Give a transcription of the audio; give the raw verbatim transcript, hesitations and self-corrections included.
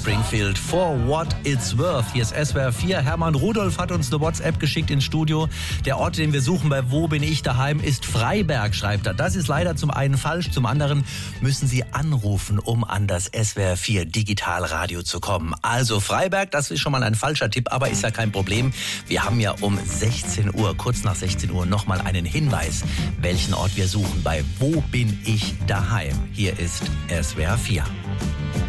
Springfield, For What It's Worth. Hier ist S W R vier. Hermann Rudolph hat uns eine WhatsApp geschickt ins Studio. Der Ort, den wir suchen bei Wo bin ich daheim, ist Freiberg, schreibt er. Das ist leider zum einen falsch, zum anderen müssen Sie anrufen, um an das S W R vier Digitalradio zu kommen. Also Freiberg, das ist schon mal ein falscher Tipp, aber ist ja kein Problem. Wir haben ja um sechzehn Uhr, kurz nach sechzehn Uhr, nochmal einen Hinweis, welchen Ort wir suchen bei Wo bin ich daheim. Hier ist S W R vier.